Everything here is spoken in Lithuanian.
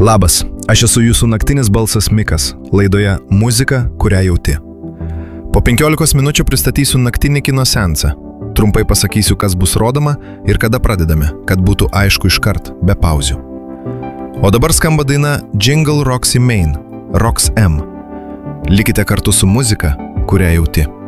Labas, aš esu jūsų naktinis balsas Mikas, laidoje Muzika, kurią jauti. Po 15 minučių pristatysiu naktinį kino seansą. Trumpai pasakysiu, kas bus rodoma ir kada pradedame, kad būtų aišku iškart, be pauzių. O dabar skamba daina Jingle Roxy Main, Rox M. Likite kartu su muzika, kurią jauti.